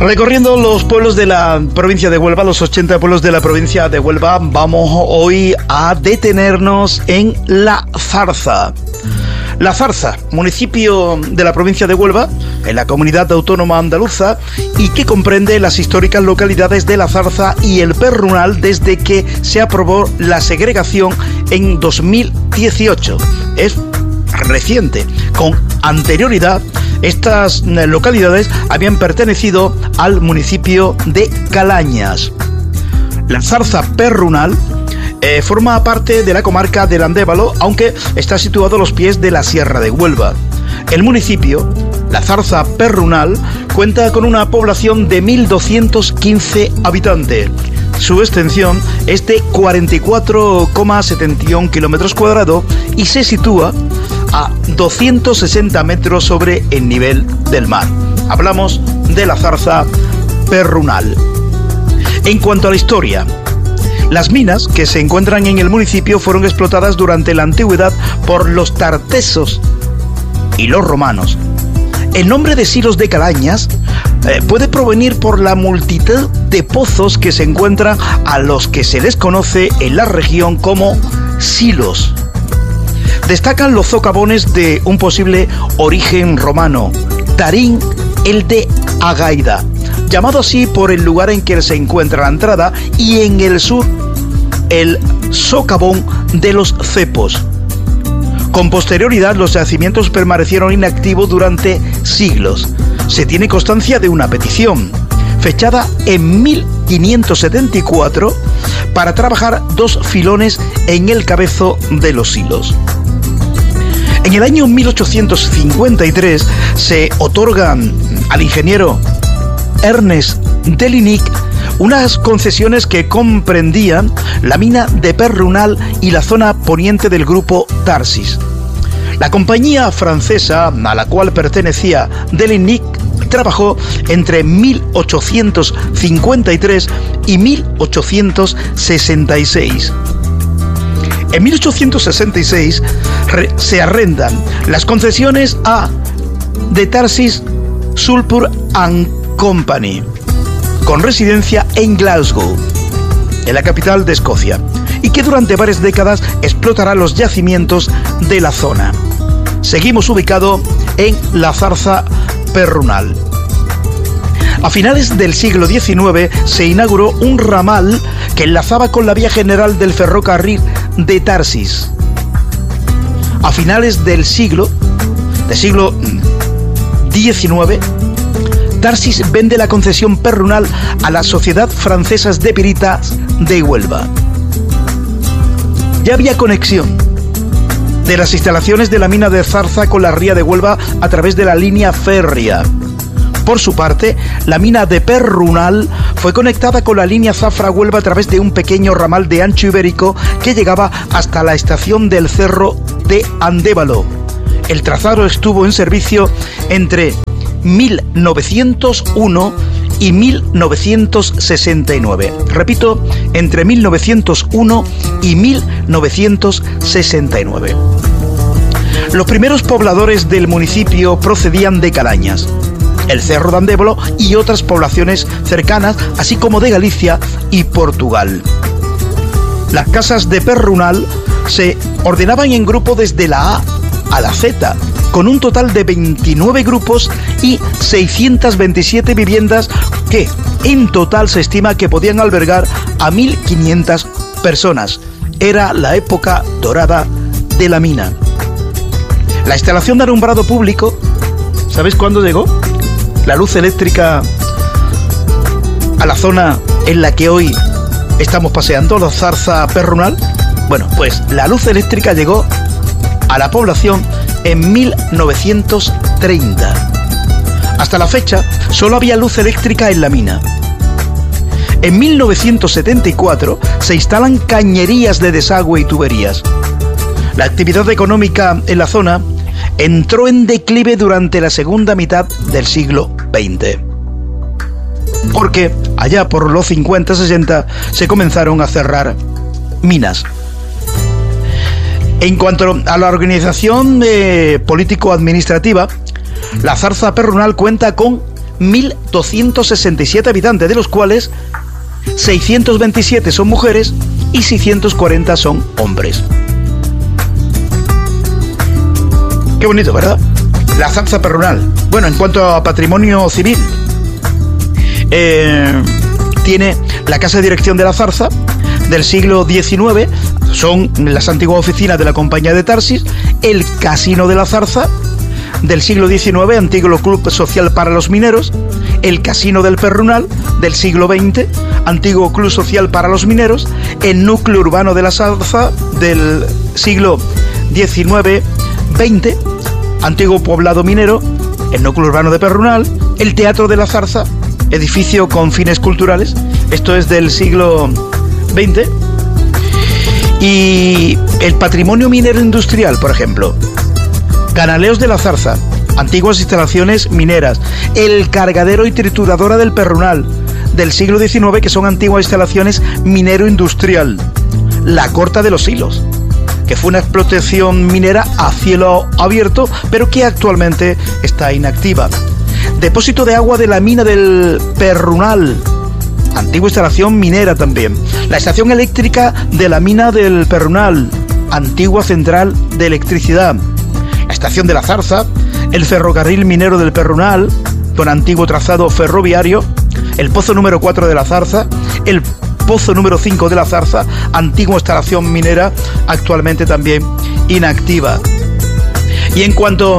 Recorriendo los pueblos de la provincia de Huelva, los 80 pueblos de la provincia de Huelva, vamos hoy a detenernos en La Zarza. La Zarza, municipio de la provincia de Huelva, en la comunidad autónoma andaluza, y que comprende las históricas localidades de La Zarza y el Perrunal desde que se aprobó la segregación en 2018. Es reciente. Con anterioridad, estas localidades habían pertenecido al municipio de Calañas. La Zarza Perrunal forma parte de la comarca del Andévalo, aunque está situado a los pies de la Sierra de Huelva. El municipio, La Zarza Perrunal, cuenta con una población de 1.215 habitantes. Su extensión es de 44,71 kilómetros cuadrados y se sitúa a 260 metros sobre el nivel del mar. Hablamos de La Zarza Perrunal. En cuanto a la historia, las minas que se encuentran en el municipio fueron explotadas durante la antigüedad por los tartesos y los romanos. El nombre de Silos de Calañas puede provenir por la multitud de pozos que se encuentran, a los que se les conoce en la región como silos. Destacan los socavones de un posible origen romano, Tarín el de Agaida, llamado así por el lugar en que se encuentra la entrada, y en el sur el socavón de los cepos. Con posterioridad, los yacimientos permanecieron inactivos durante siglos. Se tiene constancia de una petición, fechada en 1574, para trabajar 2 filones en el cabezo de los silos. En el año 1853 se otorgan al ingeniero Ernest Delinic unas concesiones que comprendían la mina de Perrunal y la zona poniente del grupo Tarsis. La compañía francesa a la cual pertenecía Delinic trabajó entre 1853 y 1866. En 1866 se arrendan las concesiones a The Tarsis Sulphur and Company, con residencia en Glasgow, en la capital de Escocia, y que durante varias décadas explotará los yacimientos de la zona. Seguimos ubicado en La Zarza Perrunal. A finales del siglo XIX se inauguró un ramal que enlazaba con la vía general del ferrocarril de Tarsis. A finales del siglo XIX, Tarsis vende la concesión Perrunal a la Sociedad Francesa de Piritas de Huelva. Ya había conexión de las instalaciones de la mina de Zarza con la ría de Huelva a través de la línea férrea. Por su parte, la mina de Perrunal fue conectada con la línea Zafra-Huelva a través de un pequeño ramal de ancho ibérico que llegaba hasta la estación del Cerro de Andévalo. El trazado estuvo en servicio entre 1901 y 1969. Repito, entre 1901 y 1969. Los primeros pobladores del municipio procedían de Calañas, el Cerro de Andévalo y otras poblaciones cercanas, así como de Galicia y Portugal. Las casas de Perrunal se ordenaban en grupo desde la A a la Z, con un total de 29 grupos y 627 viviendas que en total se estima que podían albergar a 1.500 personas. Era la época dorada de la mina. La instalación de alumbrado público, ¿sabes cuándo llegó? La luz eléctrica a la zona en la que hoy estamos paseando, La Zarza Perrunal. Bueno, pues la luz eléctrica llegó a la población en 1930. Hasta la fecha, solo había luz eléctrica en la mina. En 1974 se instalan cañerías de desagüe y tuberías. La actividad económica en la zona entró en declive durante la segunda mitad del siglo XX, porque allá por los 50-60 se comenzaron a cerrar minas. En cuanto a la organización político-administrativa, La Zarza Perrunal cuenta con 1.267 habitantes, de los cuales 627 son mujeres y 640 son hombres. Qué bonito, ¿verdad? La zarza perrunal. Bueno, en cuanto a patrimonio civil, tiene la casa de dirección de la zarza del siglo XIX, son las antiguas oficinas de la Compañía de Tarsis, el Casino de la Zarza del siglo XIX, antiguo Club Social para los Mineros, el Casino del Perrunal del siglo XX, antiguo Club Social para los Mineros, el núcleo urbano de la Zarza del siglo XIX-XX, antiguo poblado minero, el núcleo urbano de Perrunal, el Teatro de la Zarza, edificio con fines culturales, esto es del siglo XX, y el patrimonio minero industrial, por ejemplo, Canaleos de la Zarza, antiguas instalaciones mineras, el cargadero y trituradora del Perrunal del siglo XIX, que son antiguas instalaciones minero-industrial, la Corta de los Hilos, que fue una explotación minera a cielo abierto, pero que actualmente está inactiva. Depósito de agua de la mina del Perrunal, antigua instalación minera también. La estación eléctrica de la mina del Perrunal, antigua central de electricidad. La estación de la Zarza, el ferrocarril minero del Perrunal, con antiguo trazado ferroviario, el pozo número 4 de la Zarza, el pozo número 5 de la Zarza, antigua instalación minera, actualmente también inactiva. Y en cuanto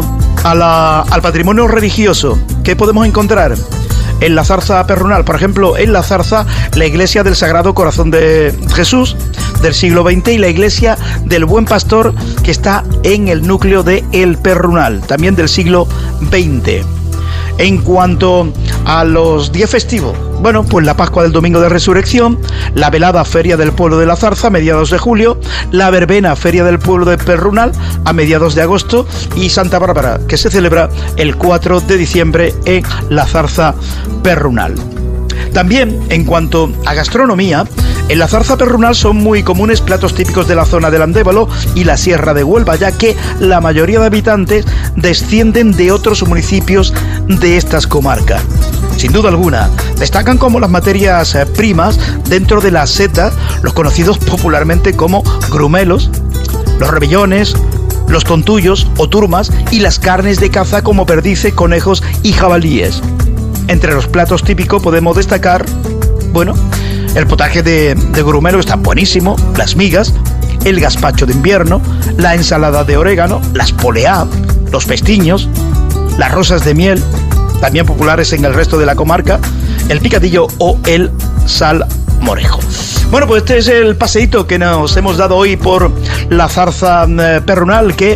al patrimonio religioso, ¿qué podemos encontrar en la Zarza Perrunal? Por ejemplo, en la Zarza, la iglesia del Sagrado Corazón de Jesús del siglo XX y la iglesia del Buen Pastor, que está en el núcleo de El Perrunal, también del siglo XX. En cuanto a los días festivos, bueno, pues la Pascua del Domingo de Resurrección, la velada Feria del Pueblo de la Zarza a mediados de julio, la verbena Feria del Pueblo de Perrunal a mediados de agosto y Santa Bárbara, que se celebra el 4 de diciembre en la Zarza Perrunal. También, en cuanto a gastronomía, en la Zarza Perrunal son muy comunes platos típicos de la zona del Andévalo y la Sierra de Huelva, ya que la mayoría de habitantes descienden de otros municipios de estas comarcas. Sin duda alguna, destacan como las materias primas dentro de la seta, los conocidos popularmente como grumelos, los rebellones, los tontullos o turmas y las carnes de caza como perdices, conejos y jabalíes. Entre los platos típicos podemos destacar, bueno, el potaje de grumelo está buenísimo, las migas, el gazpacho de invierno, la ensalada de orégano, las poleá, los pestiños, las rosas de miel, también populares en el resto de la comarca, el picadillo o el salmorejo. Bueno, pues este es el paseíto que nos hemos dado hoy por la Zarza Perrunal, que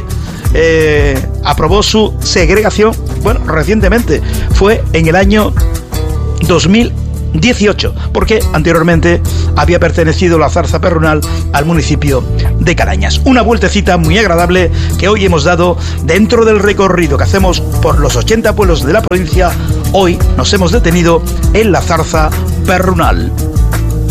aprobó su segregación, bueno, recientemente, fue en el año 2018, porque anteriormente había pertenecido la Zarza Perrunal al municipio de Carañas. Una vueltecita muy agradable que hoy hemos dado dentro del recorrido que hacemos por los 80 pueblos de la provincia. Hoy nos hemos detenido en la Zarza Perrunal.